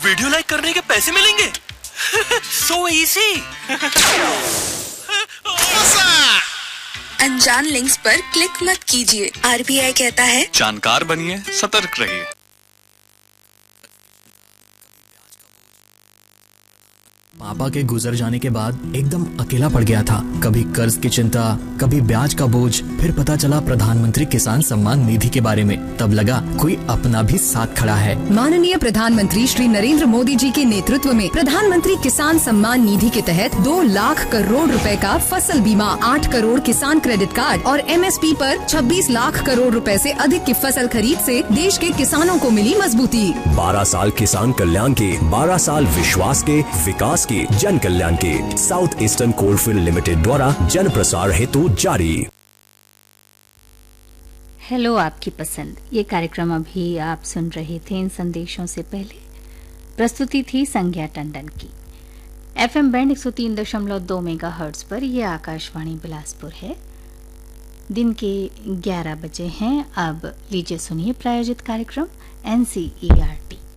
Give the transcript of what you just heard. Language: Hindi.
वीडियो लाइक करने के पैसे मिलेंगे। So easy. अनजान लिंक्स पर क्लिक मत कीजिए। आरबीआई कहता है जानकार बनिए, सतर्क रहिए। पापा के गुजर जाने के बाद एकदम अकेला पड़ गया था। कभी कर्ज की चिंता, कभी ब्याज का बोझ, फिर पता चला प्रधानमंत्री किसान सम्मान निधि के बारे में। तब लगा कोई अपना भी साथ खड़ा है। माननीय प्रधानमंत्री श्री नरेंद्र मोदी जी के नेतृत्व में प्रधानमंत्री किसान सम्मान निधि के तहत 2 लाख करोड़ रुपए का फसल बीमा, 8 करोड़ किसान क्रेडिट कार्ड और MSP पर 26 लाख करोड़ रुपए से अधिक की फसल खरीद से देश के किसानों को मिली मजबूती। 12 साल किसान कल्याण के, 12 साल विश्वास के, विकास के, जन कल्याण के। साउथ ईस्टर्न कोलफील्ड लिमिटेड द्वारा जन प्रसार हेतु जारी। हेलो आपकी पसंद, ये कार्यक्रम अभी आप सुन रहे थे। इन संदेशों से पहले प्रस्तुति थी संज्ञा टंडन की। FM बैंड 103.2 मेगाहर्ट्ज पर यह आकाशवाणी बिलासपुर है। दिन के 11 बजे हैं। अब लीजिए सुनिए प्रायोजित कार्यक्रम NCERT।